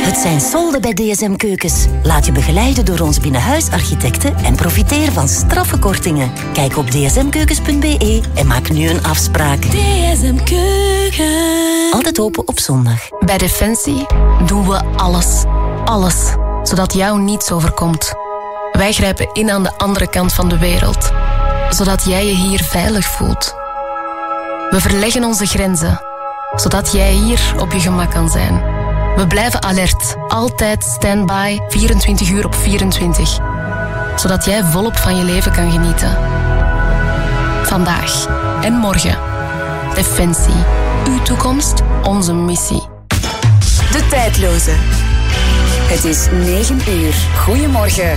Het zijn solden bij DSM Keukens. Laat je begeleiden door ons binnenhuisarchitecten en profiteer van straffe kortingen. Kijk op dsmkeukens.be en maak nu een afspraak. DSM Keukens. Altijd open op zondag. Bij Defensie doen we alles. Alles. Zodat jou niets overkomt. Wij grijpen in aan de andere kant van de wereld. Zodat jij je hier veilig voelt. We verleggen onze grenzen. Zodat jij hier op je gemak kan zijn. We blijven alert. Altijd standby. 24 uur op 24. Zodat jij volop van je leven kan genieten. Vandaag en morgen. Defensie. Uw toekomst, onze missie. De Tijdloze. Het is 9 uur. Goedemorgen.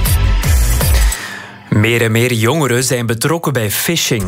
Meer en meer jongeren zijn betrokken bij phishing.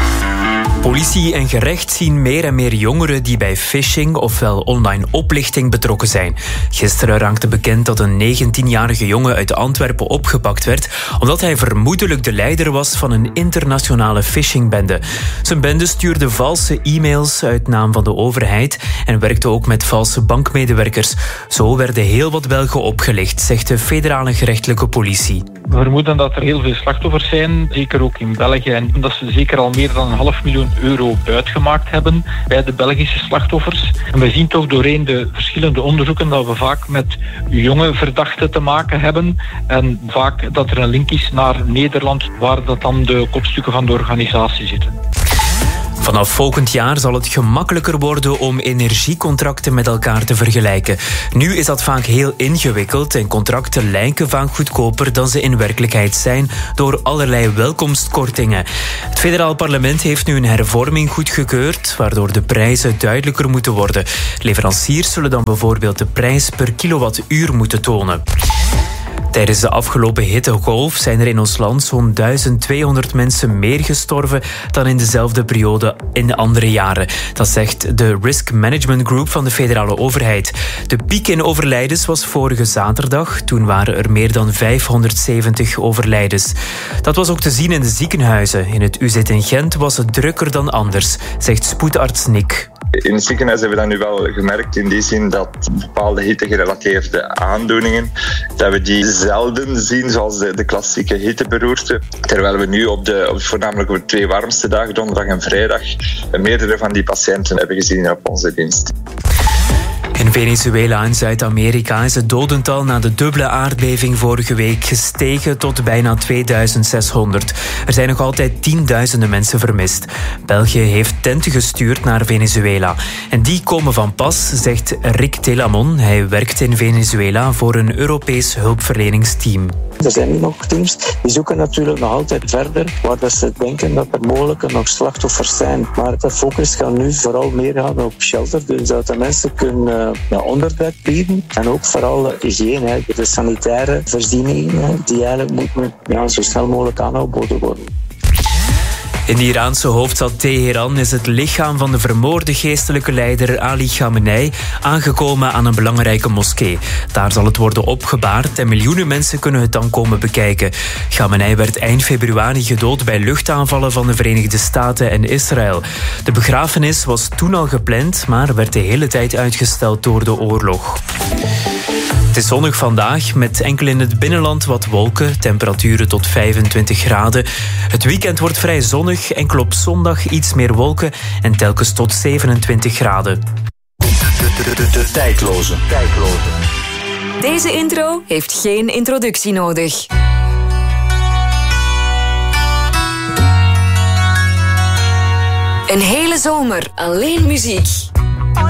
Politie en gerecht zien meer en meer jongeren die bij phishing, ofwel online oplichting, betrokken zijn. Gisteren raakte bekend dat een 19-jarige jongen uit Antwerpen opgepakt werd, omdat hij vermoedelijk de leider was van een internationale phishingbende. Zijn bende stuurde valse e-mails uit naam van de overheid en werkte ook met valse bankmedewerkers. Zo werden heel wat Belgen opgelicht, zegt de federale gerechtelijke politie. We vermoeden dat er heel veel slachtoffers zijn, zeker ook in België, en dat ze zeker al meer dan €500.000 buitgemaakt hebben bij de Belgische slachtoffers. En we zien toch doorheen de verschillende onderzoeken dat we vaak met jonge verdachten te maken hebben en vaak dat er een link is naar Nederland, waar dat dan de kopstukken van de organisatie zitten. Vanaf volgend jaar zal het gemakkelijker worden om energiecontracten met elkaar te vergelijken. Nu is dat vaak heel ingewikkeld en contracten lijken vaak goedkoper dan ze in werkelijkheid zijn door allerlei welkomstkortingen. Het federaal parlement heeft nu een hervorming goedgekeurd, waardoor de prijzen duidelijker moeten worden. Leveranciers zullen dan bijvoorbeeld de prijs per kilowattuur moeten tonen. Tijdens de afgelopen hittegolf zijn er in ons land zo'n 1200 mensen meer gestorven dan in dezelfde periode in de andere jaren. Dat zegt de Risk Management Group van de federale overheid. De piek in overlijdens was vorige zaterdag. Toen waren er meer dan 570 overlijdens. Dat was ook te zien in de ziekenhuizen. In het UZ in Gent was het drukker dan anders, zegt spoedarts Nick. In het ziekenhuis hebben we dat nu wel gemerkt in die zin dat bepaalde hittegerelateerde aandoeningen, dat we die zelden zien zoals de klassieke hitteberoerte. Terwijl we nu voornamelijk op de 2 warmste dagen, donderdag en vrijdag, meerdere van die patiënten hebben gezien op onze dienst. In Venezuela en Zuid-Amerika is het dodental na de dubbele aardbeving vorige week gestegen tot bijna 2600. Er zijn nog altijd tienduizenden mensen vermist. België heeft tenten gestuurd naar Venezuela. En die komen van pas, zegt Rick Telamon. Hij werkt in Venezuela voor een Europees hulpverleningsteam. Er zijn nog teams die zoeken natuurlijk nog altijd verder, waar dat ze denken dat er mogelijk nog slachtoffers zijn. Maar de focus gaat nu vooral meer gaan op shelter, dus dat de mensen kunnen onderdak bieden. En ook vooral hygiëne, de sanitaire voorzieningen die eigenlijk moeten zo snel mogelijk aangeboden worden. In de Iraanse hoofdstad Teheran is het lichaam van de vermoorde geestelijke leider Ali Khamenei aangekomen aan een belangrijke moskee. Daar zal het worden opgebaard en miljoenen mensen kunnen het dan komen bekijken. Khamenei werd eind februari gedood bij luchtaanvallen van de Verenigde Staten en Israël. De begrafenis was toen al gepland, maar werd de hele tijd uitgesteld door de oorlog. Het is zonnig vandaag, met enkel in het binnenland wat wolken, temperaturen tot 25 graden. Het weekend wordt vrij zonnig, enkel op zondag iets meer wolken en telkens tot 27 graden. De Tijdloze. Deze intro heeft geen introductie nodig. Een hele zomer alleen muziek.